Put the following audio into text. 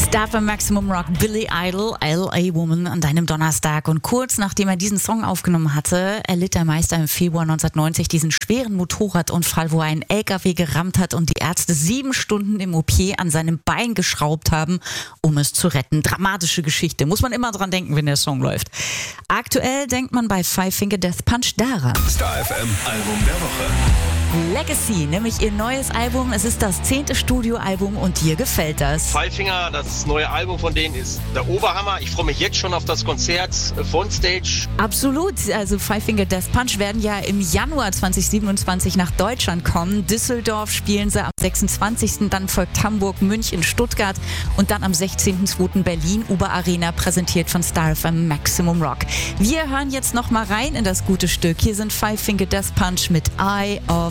Star für Maximum Rock, Billy Idol, L.A. Woman an deinem Donnerstag. Und kurz nachdem er diesen Song aufgenommen hatte, erlitt der Meister im Februar 1990 diesen schweren Motorradunfall, wo er einen LKW gerammt hat und die Ärzte 7 Stunden im OP an seinem Bein geschraubt haben, um es zu retten. Dramatische Geschichte. Muss man immer dran denken, wenn der Song läuft. Aktuell denkt man bei Five Finger Death Punch daran. Star FM Album der Woche. Legacy, nämlich ihr neues Album. Es ist das 10. Studioalbum und dir gefällt das. Five Finger, das neue Album von denen ist der Oberhammer. Ich freue mich jetzt schon auf das Konzert von Stage. Absolut, also Five Finger Death Punch werden ja im Januar 2027 nach Deutschland kommen. Düsseldorf spielen sie am 26. Dann folgt Hamburg, München, Stuttgart und dann am 16.02. Berlin, Uber Arena, präsentiert von Star FM Maximum Rock. Wir hören jetzt noch mal rein in das gute Stück. Hier sind Five Finger Death Punch mit Eye of